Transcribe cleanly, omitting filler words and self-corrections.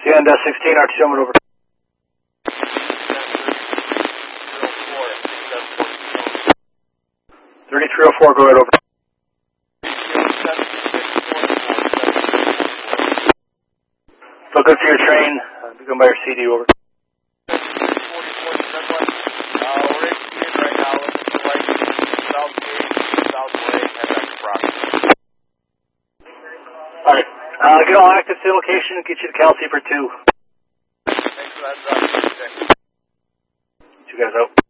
And 16, RTO over. 3304, go right over. So good for your train. Be going by your CD, over. Alright. Get all active to the location and get you to Kelsey for 2. Thanks for that. 2 guys out.